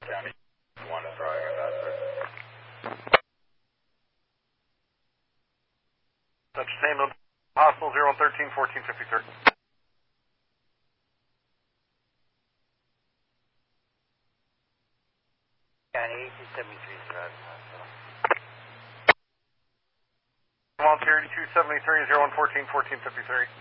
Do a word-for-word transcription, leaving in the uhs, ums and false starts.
County one is riding with that, sir. That's San Antonio Hospital zero one thirteen fourteen fifty-three. County eighteen seventy-three is riding hospital. Volunteer eighty-two seventy-three zero one fourteen fourteen fifty-three.